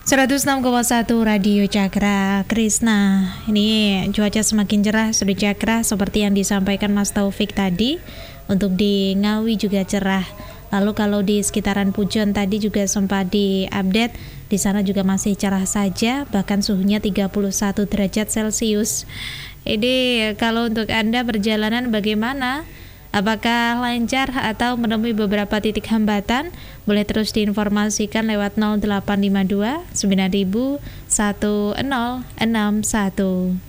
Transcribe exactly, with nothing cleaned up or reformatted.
seratus enam koma satu Radio Cakra Krisna. Ini cuaca semakin cerah, sudah Cakra, seperti yang disampaikan Mas Taufik tadi. Untuk di Ngawi juga cerah. Lalu kalau di sekitaran Pujon tadi juga sempat diupdate, di sana juga masih cerah saja, bahkan suhunya tiga puluh satu derajat Celcius. Ini kalau untuk Anda perjalanan bagaimana? Apakah lancar atau menemui beberapa titik hambatan? Boleh terus diinformasikan lewat nol delapan lima dua sembilan satu nol enam satu.